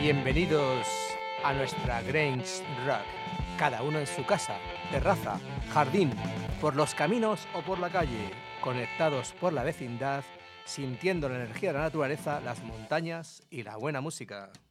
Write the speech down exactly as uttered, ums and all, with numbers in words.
Bienvenidos a nuestra Grange Rock, cada uno en su casa, terraza, jardín, por los caminos o por la calle, conectados por la vecindad, sintiendo la energía de la naturaleza, las montañas y la buena música.